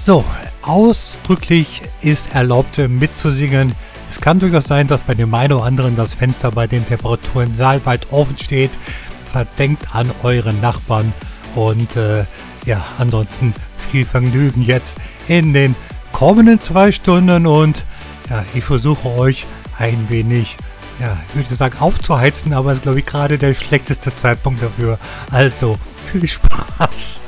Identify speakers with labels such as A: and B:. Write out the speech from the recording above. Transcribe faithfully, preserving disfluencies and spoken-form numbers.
A: So, ausdrücklich ist erlaubt mitzusingen. Es kann durchaus sein, dass bei dem einen oder anderen das Fenster bei den Temperaturen sehr weit offen steht. Verdenkt an euren Nachbarn und äh, ja, ansonsten viel Vergnügen jetzt in den kommenden zwei Stunden und ja, ich versuche euch ein wenig, ja, ich würde sagen aufzuheizen, aber es ist glaube ich gerade der schlechteste Zeitpunkt dafür. Also, viel Spaß!